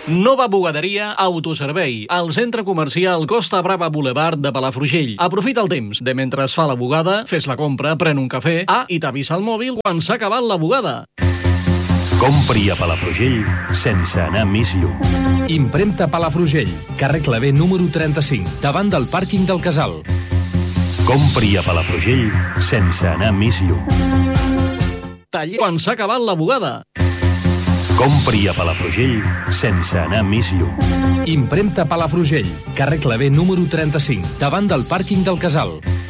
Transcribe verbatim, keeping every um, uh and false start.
Nova bugaderia Autoservei, al centre comercial Costa Brava Boulevard de Palafrugell. Aprofita el temps de mentre es fa la bugada, fes la compra, pren un cafè, ah, i t'avisa al mòbil quan s'ha acabat la bugada. Compri a Palafrugell sense anar més lluny. Impremta Palafrugell, carrer Clavé número trenta-cinc, davant del pàrquing del Casal. Compri a Palafrugell sense anar més lluny. Taller quan s'ha acabat la bugada. Compri a Palafrugell sense anar més lluny. Impremta Palafrugell, carrer Clavé número trenta-cinc, davant del pàrquing del Casal.